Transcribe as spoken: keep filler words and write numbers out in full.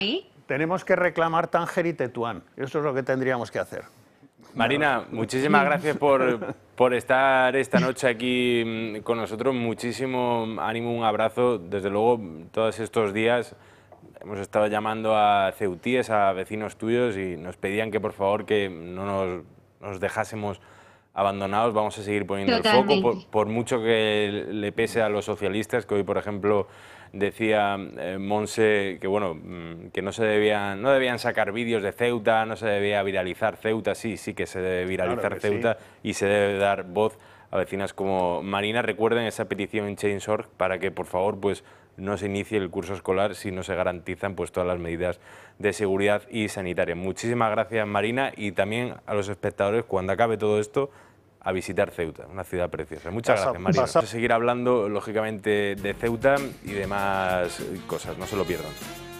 Tenemos que reclamar Tánger y Tetuán. Eso es lo que tendríamos que hacer. Marina, muchísimas gracias por, por estar esta noche aquí con nosotros. Muchísimo ánimo, un abrazo. Desde luego, todos estos días hemos estado llamando a ceutíes, a vecinos tuyos, y nos pedían que por favor que no nos, nos dejásemos abandonados. Vamos a seguir poniendo Totalmente. el foco, por, por mucho que le pese a los socialistas, que hoy, por ejemplo, decía eh, Monse que bueno, que no se debían, no debían sacar vídeos de Ceuta, no se debía viralizar Ceuta. Sí, sí que se debe viralizar Claro que Ceuta, sí. y se debe dar voz a vecinas como Marina. Recuerden esa petición en Change punto org para que por favor pues no se inicie el curso escolar si no se garantizan pues todas las medidas de seguridad y sanitaria. Muchísimas gracias, Marina, y también a los espectadores, cuando acabe todo esto, a visitar Ceuta, una ciudad preciosa. Muchas Pasa- gracias, Marina. pasa- Vamos a seguir hablando, lógicamente, de Ceuta y demás cosas. No se lo pierdan.